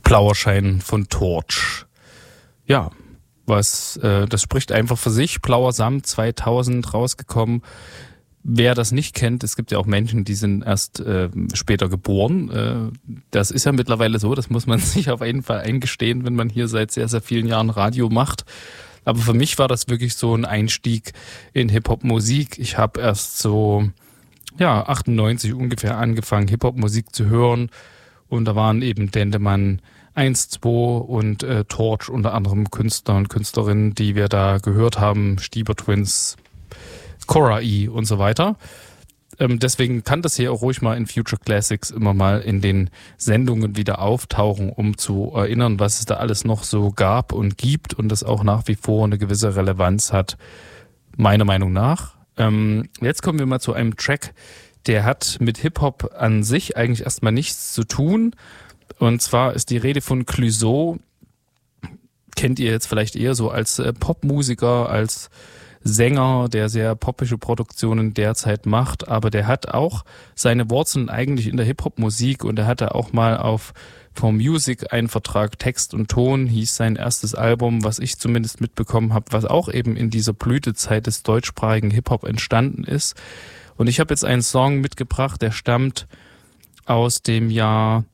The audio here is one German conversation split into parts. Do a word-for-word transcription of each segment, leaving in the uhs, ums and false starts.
Blauerschein von Torch. Ja, was äh, das spricht einfach für sich. Blauer Samt zweitausend rausgekommen. Wer das nicht kennt, es gibt ja auch Menschen, die sind erst äh, später geboren. Äh, das ist ja mittlerweile so, das muss man sich auf jeden Fall eingestehen, wenn man hier seit sehr, sehr vielen Jahren Radio macht. Aber für mich war das wirklich so ein Einstieg in Hip-Hop-Musik. Ich habe erst so ja achtundneunzig ungefähr angefangen, Hip-Hop-Musik zu hören. Und da waren eben Dendemann eins, zwei und äh, Torch unter anderem Künstler und Künstlerinnen, die wir da gehört haben, Stieber Twins, Cora E und so weiter. Ähm, deswegen kann das hier auch ruhig mal in Future Classics immer mal in den Sendungen wieder auftauchen, um zu erinnern, was es da alles noch so gab und gibt und das auch nach wie vor eine gewisse Relevanz hat, meiner Meinung nach. Ähm, jetzt kommen wir mal zu einem Track, der hat mit Hip-Hop an sich eigentlich erstmal nichts zu tun. Und zwar ist die Rede von Clouseau. Kennt ihr jetzt vielleicht eher so als äh, Popmusiker, als Sänger, der sehr popische Produktionen derzeit macht. Aber der hat auch seine Wurzeln eigentlich in der Hip-Hop-Musik und er hatte auch mal auf For Music einen Vertrag, Text und Ton, hieß sein erstes Album, was ich zumindest mitbekommen habe, was auch eben in dieser Blütezeit des deutschsprachigen Hip-Hop entstanden ist. Und ich habe jetzt einen Song mitgebracht, der stammt aus dem Jahr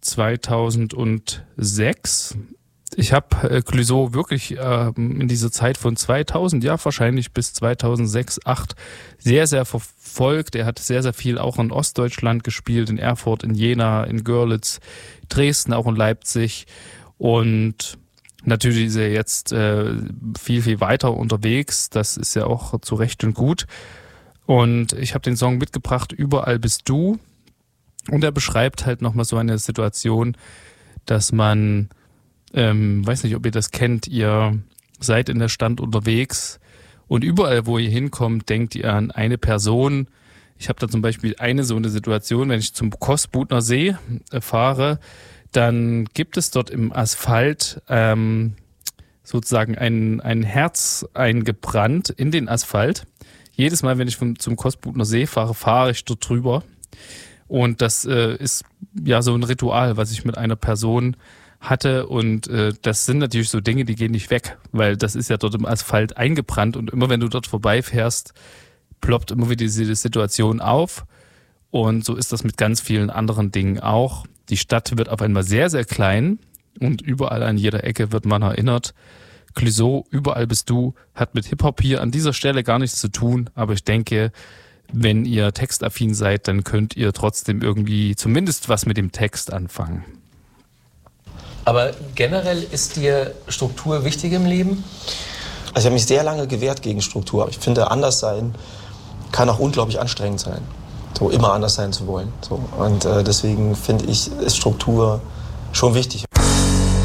zweitausendsechs. Ich habe äh, Clouseau wirklich äh, in dieser Zeit von zweitausend, ja wahrscheinlich bis zweitausendsechs, zweitausendacht sehr, sehr verfolgt. Er hat sehr, sehr viel auch in Ostdeutschland gespielt, in Erfurt, in Jena, in Görlitz, Dresden, auch in Leipzig. Und natürlich ist er jetzt äh, viel, viel weiter unterwegs. Das ist ja auch zu Recht und gut. Und ich habe den Song mitgebracht, Überall bist du. Und er beschreibt halt nochmal so eine Situation, dass man, ähm, weiß nicht, ob ihr das kennt, ihr seid in der Stadt unterwegs und überall, wo ihr hinkommt, denkt ihr an eine Person. Ich habe da zum Beispiel eine so eine Situation, wenn ich zum Kosbutner See äh, fahre, dann gibt es dort im Asphalt ähm, sozusagen ein, ein Herz eingebrannt in den Asphalt. Jedes Mal, wenn ich vom, zum Kosbutner See fahre, fahre ich dort drüber. Und das äh, ist ja so ein Ritual, was ich mit einer Person hatte. Und äh, das sind natürlich so Dinge, die gehen nicht weg, weil das ist ja dort im Asphalt eingebrannt. Und immer wenn du dort vorbeifährst, ploppt immer wieder diese Situation auf. Und so ist das mit ganz vielen anderen Dingen auch. Die Stadt wird auf einmal sehr, sehr klein und überall an jeder Ecke wird man erinnert. Clouseau, Überall bist du, hat mit Hip-Hop hier an dieser Stelle gar nichts zu tun, aber ich denke, wenn ihr textaffin seid, dann könnt ihr trotzdem irgendwie zumindest was mit dem Text anfangen. Aber generell ist dir Struktur wichtig im Leben? Also ich habe mich sehr lange gewehrt gegen Struktur, aber ich finde, anders sein kann auch unglaublich anstrengend sein, so immer anders sein zu wollen. So. Und äh, deswegen finde ich, ist Struktur schon wichtig.